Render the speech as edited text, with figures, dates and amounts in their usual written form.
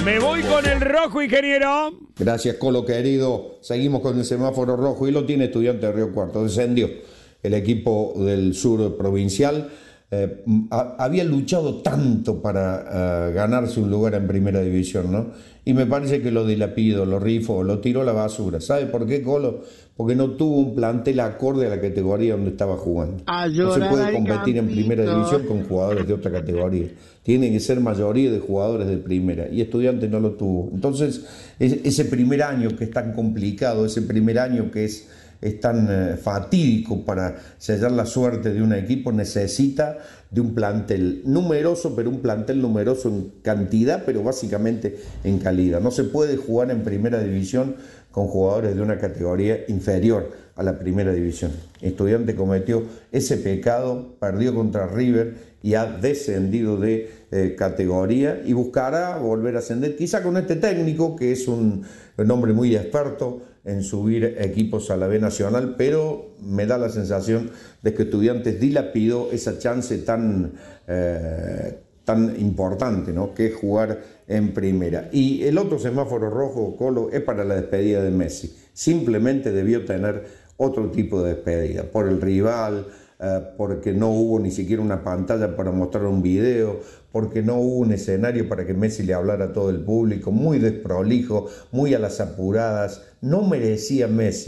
Me voy con el rojo, ingeniero. Gracias, Colo, querido. Seguimos con el semáforo rojo y lo tiene Estudiantes de Río Cuarto. Descendió el equipo del sur provincial. Había luchado tanto para ganarse un lugar en primera división, ¿no? Y me parece que lo dilapidó, lo rifó, lo tiró a la basura. ¿Sabe por qué, Colo? Porque no tuvo un plantel acorde a la categoría donde estaba jugando. No se puede competir en primera división con jugadores de otra categoría. Tiene que ser mayoría de jugadores de primera. Y Estudiantes no lo tuvo. Entonces, ese primer año que es tan complicado, ese primer año que es tan fatídico para sellar la suerte de un equipo, necesita de un plantel numeroso, pero un plantel numeroso en cantidad, pero básicamente en calidad. No se puede jugar en primera división con jugadores de una categoría inferior a la primera división. Estudiante cometió ese pecado, perdió contra River y ha descendido de categoría y buscará volver a ascender, quizá con este técnico que es un hombre muy experto en subir equipos a la B Nacional, pero me da la sensación de que Estudiantes dilapidó esa chance tan importante, ¿no? Que es jugar en primera. Y el otro semáforo rojo, Colo, es para la despedida de Messi. Simplemente debió tener otro tipo de despedida, por el rival, porque no hubo ni siquiera una pantalla para mostrar un video, porque no hubo un escenario para que Messi le hablara a todo el público, muy desprolijo, muy a las apuradas. No merecía Messi